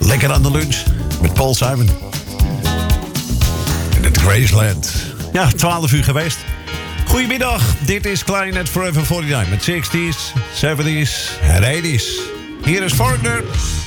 Lekker aan de lunch met Paul Simon. In het Graceland. Ja, 12 uur geweest. Goedemiddag, dit is Kleinert Forever 49 met 60s, 70s en 80s. Hier is Foreigner.